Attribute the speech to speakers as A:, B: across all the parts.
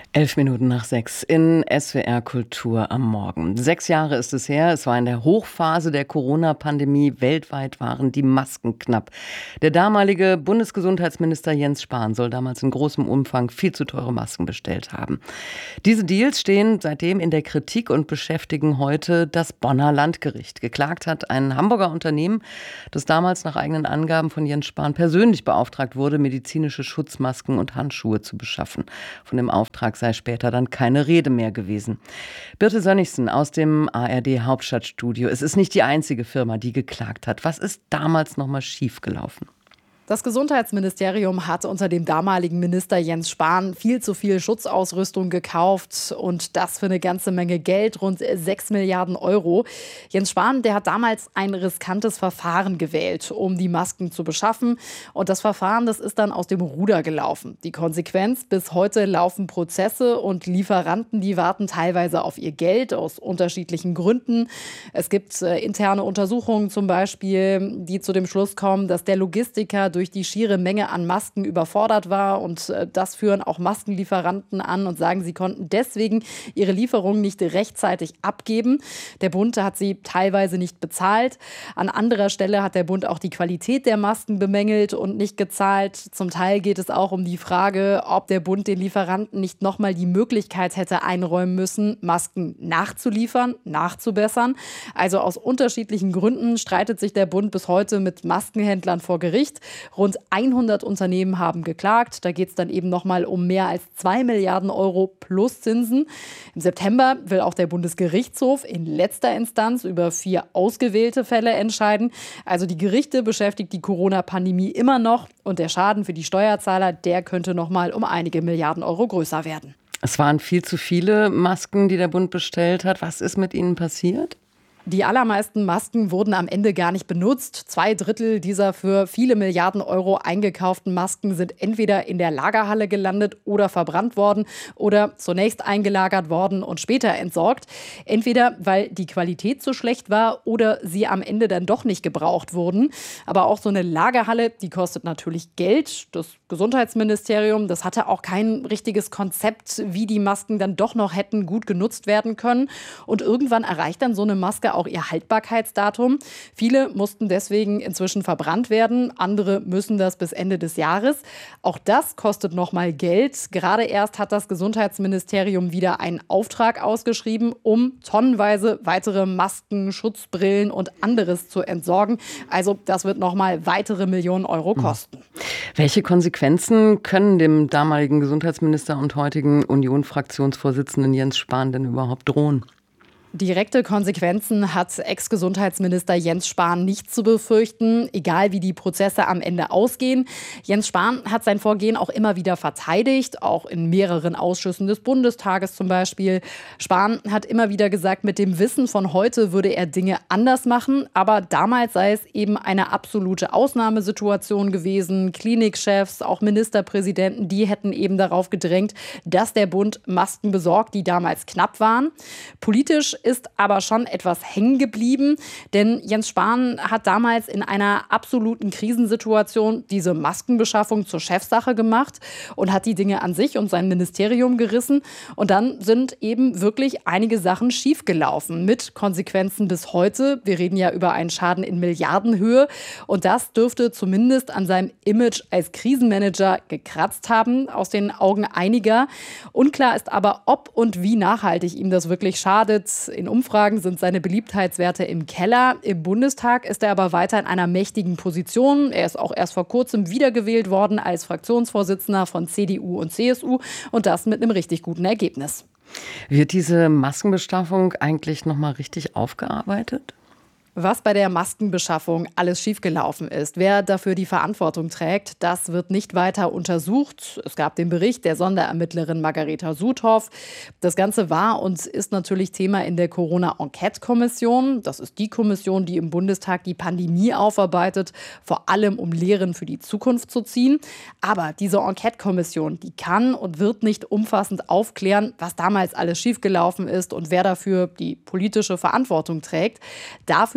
A: 11 Minuten nach 6 in SWR Kultur am Morgen. 6 Jahre ist es her, es war in der Hochphase der Corona-Pandemie. Weltweit waren die Masken knapp. Der damalige Bundesgesundheitsminister Jens Spahn soll damals in großem Umfang viel zu teure Masken bestellt haben. Diese Deals stehen seitdem in der Kritik und beschäftigen heute das Bonner Landgericht. Geklagt hat ein Hamburger Unternehmen, das damals nach eigenen Angaben von Jens Spahn persönlich beauftragt wurde, medizinische Schutzmasken und Handschuhe zu beschaffen. Von dem Auftrag sei später dann keine Rede mehr gewesen. Birte Sönnigsen aus dem ARD Hauptstadtstudio. Es ist nicht die einzige Firma, die geklagt hat. Was ist damals nochmal schiefgelaufen?
B: Das Gesundheitsministerium hat unter dem damaligen Minister Jens Spahn viel zu viel Schutzausrüstung gekauft und das für eine ganze Menge Geld, rund 6 Milliarden Euro. Jens Spahn, der hat damals ein riskantes Verfahren gewählt, um die Masken zu beschaffen. Und das Verfahren, das ist dann aus dem Ruder gelaufen. Die Konsequenz: bis heute laufen Prozesse und Lieferanten, die warten teilweise auf ihr Geld aus unterschiedlichen Gründen. Es gibt interne Untersuchungen zum Beispiel, die zu dem Schluss kommen, dass der Logistiker durch die schiere Menge an Masken überfordert war. Und das führen auch Maskenlieferanten an und sagen, sie konnten deswegen ihre Lieferungen nicht rechtzeitig abgeben. Der Bund hat sie teilweise nicht bezahlt. An anderer Stelle hat der Bund auch die Qualität der Masken bemängelt und nicht gezahlt. Zum Teil geht es auch um die Frage, ob der Bund den Lieferanten nicht nochmal die Möglichkeit hätte einräumen müssen, Masken nachzuliefern, nachzubessern. Also aus unterschiedlichen Gründen streitet sich der Bund bis heute mit Maskenhändlern vor Gericht. Rund 100 Unternehmen haben geklagt. Da geht es dann eben nochmal um mehr als 2 Milliarden Euro plus Zinsen. Im September will auch der Bundesgerichtshof in letzter Instanz über 4 ausgewählte Fälle entscheiden. Also die Gerichte beschäftigt die Corona-Pandemie immer noch. Und der Schaden für die Steuerzahler, der könnte nochmal um einige Milliarden Euro größer werden.
A: Es waren viel zu viele Masken, die der Bund bestellt hat. Was ist mit ihnen passiert?
B: Die allermeisten Masken wurden am Ende gar nicht benutzt. 2/3 dieser für viele Milliarden Euro eingekauften Masken sind entweder in der Lagerhalle gelandet oder verbrannt worden oder zunächst eingelagert worden und später entsorgt. Entweder weil die Qualität so schlecht war oder sie am Ende dann doch nicht gebraucht wurden. Aber auch so eine Lagerhalle, die kostet natürlich Geld. Das Gesundheitsministerium, das hatte auch kein richtiges Konzept, wie die Masken dann doch noch hätten gut genutzt werden können. Und irgendwann erreicht dann so eine Maske auch ihr Haltbarkeitsdatum. Viele mussten deswegen inzwischen verbrannt werden. Andere müssen das bis Ende des Jahres. Auch das kostet nochmal Geld. Gerade erst hat das Gesundheitsministerium wieder einen Auftrag ausgeschrieben, um tonnenweise weitere Masken, Schutzbrillen und anderes zu entsorgen. Also das wird nochmal weitere Millionen Euro kosten.
A: Welche Konsequenzen können dem damaligen Gesundheitsminister und heutigen Union-Fraktionsvorsitzenden Jens Spahn denn überhaupt drohen?
B: Direkte Konsequenzen hat Ex-Gesundheitsminister Jens Spahn nicht zu befürchten, egal wie die Prozesse am Ende ausgehen. Jens Spahn hat sein Vorgehen auch immer wieder verteidigt, auch in mehreren Ausschüssen des Bundestages zum Beispiel. Spahn hat immer wieder gesagt, mit dem Wissen von heute würde er Dinge anders machen. Aber damals sei es eben eine absolute Ausnahmesituation gewesen. Klinikchefs, auch Ministerpräsidenten, die hätten eben darauf gedrängt, dass der Bund Masken besorgt, die damals knapp waren. Politisch ist aber schon etwas hängen geblieben, denn Jens Spahn hat damals in einer absoluten Krisensituation diese Maskenbeschaffung zur Chefsache gemacht und hat die Dinge an sich und sein Ministerium gerissen. Und dann sind eben wirklich einige Sachen schiefgelaufen mit Konsequenzen bis heute. Wir reden ja über einen Schaden in Milliardenhöhe und das dürfte zumindest an seinem Image als Krisenmanager gekratzt haben, aus den Augen einiger. Unklar ist aber, ob und wie nachhaltig ihm das wirklich schadet. In Umfragen sind seine Beliebtheitswerte im Keller. Im Bundestag ist er aber weiter in einer mächtigen Position. Er ist auch erst vor kurzem wiedergewählt worden als Fraktionsvorsitzender von CDU und CSU und das mit einem richtig guten Ergebnis.
A: Wird diese Maskenbeschaffung eigentlich nochmal richtig aufgearbeitet?
B: Was bei der Maskenbeschaffung alles schiefgelaufen ist, wer dafür die Verantwortung trägt, das wird nicht weiter untersucht. Es gab den Bericht der Sonderermittlerin Margareta Sudhoff. Das Ganze war und ist natürlich Thema in der Corona-Enquete-Kommission. Das ist die Kommission, die im Bundestag die Pandemie aufarbeitet, vor allem um Lehren für die Zukunft zu ziehen. Aber diese Enquete-Kommission, die kann und wird nicht umfassend aufklären, was damals alles schiefgelaufen ist und wer dafür die politische Verantwortung trägt. Dafür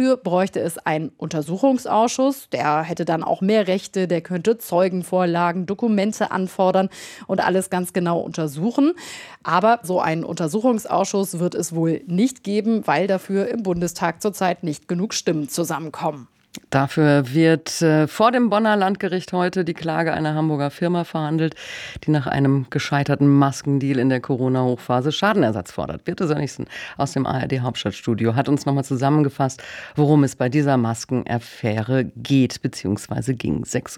B: Dafür bräuchte es einen Untersuchungsausschuss. Der hätte dann auch mehr Rechte, der könnte Zeugenvorlagen, Dokumente anfordern und alles ganz genau untersuchen. Aber so einen Untersuchungsausschuss wird es wohl nicht geben, weil dafür im Bundestag zurzeit nicht genug Stimmen zusammenkommen.
A: Dafür wird vor dem Bonner Landgericht heute die Klage einer Hamburger Firma verhandelt, die nach einem gescheiterten Maskendeal in der Corona-Hochphase Schadenersatz fordert. Birte Sönnigsen aus dem ARD-Hauptstadtstudio hat uns nochmal zusammengefasst, worum es bei dieser Maskenaffäre geht bzw. ging. 6